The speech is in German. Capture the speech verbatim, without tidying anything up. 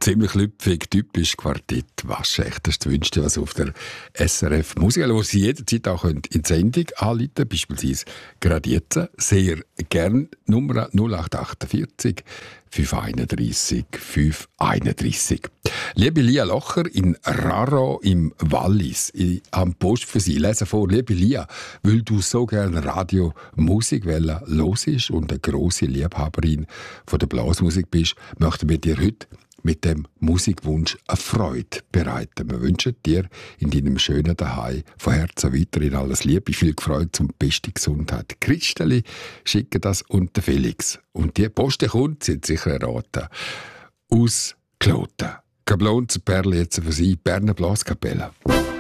Ziemlich lüpfig, typisch Quartett Waschecht. Das ist das Wünschte, was auf der S R F Musik, wo Sie jederzeit auch in die Sendung anrufen können, beispielsweise gerade jetzt. Sehr gern Nummer null acht achtundvierzig fünf einunddreissig fünf einunddreissig. Liebe Lia Locher in Raro im Wallis, ich habe einen Post für Sie. Lese vor, liebe Lia, weil du so gerne Radio-Musik hörst und eine grosse Liebhaberin von der Blasmusik bist, möchten wir dir heute mit dem Musikwunsch eine Freude bereiten. Wir wünschen dir in deinem schönen Daheim von Herzen weiterhin alles Liebe, viel Freude und beste Gesundheit. Christeli schicken das und der Felix. Und die Post kommt, sind sicher erraten, aus Kloten. Gablon zu Perle jetzt für Sie, Berner Blaskapelle.